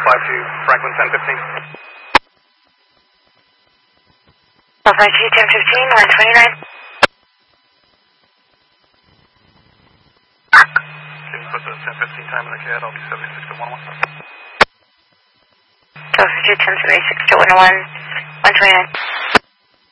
to Franklin 1015. Alpha 2, 1015, 129. Can you put the 1015 time in the CAD? I'll be 76 to 101. Alpha 2, 1076 to 101, 129.